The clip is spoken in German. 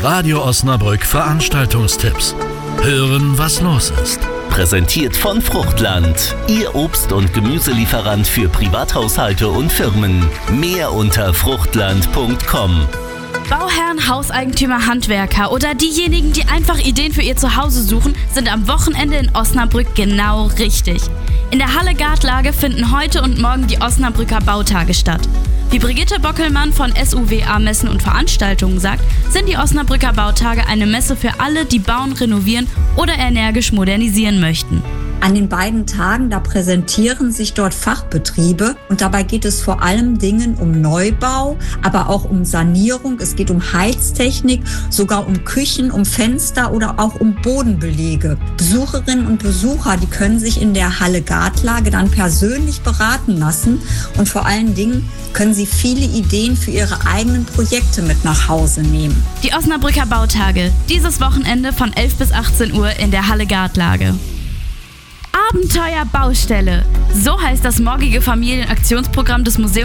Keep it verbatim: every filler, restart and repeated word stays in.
Radio Osnabrück Veranstaltungstipps. Hören, was los ist. Präsentiert von Fruchtland, Ihr Obst- und Gemüselieferant für Privathaushalte und Firmen. Mehr unter fruchtland punkt com. Bauherren, Hauseigentümer, Handwerker oder diejenigen, die einfach Ideen für ihr Zuhause suchen, sind am Wochenende in Osnabrück genau richtig. In der Halle Gartlage finden heute und morgen die Osnabrücker Bautage statt. Wie Brigitte Bockelmann von S U W A Messen und Veranstaltungen sagt, sind die Osnabrücker Bautage eine Messe für alle, die bauen, renovieren oder energisch modernisieren möchten. An den beiden Tagen, da präsentieren sich dort Fachbetriebe und dabei geht es vor allem Dingen um Neubau, aber auch um Sanierung. Es geht um Heiztechnik, sogar um Küchen, um Fenster oder auch um Bodenbelege. Besucherinnen und Besucher, die können sich in der Halle Gartlage dann persönlich beraten lassen und vor allen Dingen können sie viele Ideen für ihre eigenen Projekte mit nach Hause nehmen. Die Osnabrücker Bautage, dieses Wochenende von elf bis achtzehn Uhr in der Halle Gartlage. Abenteuer Baustelle. So heißt das morgige Familienaktionsprogramm des Museums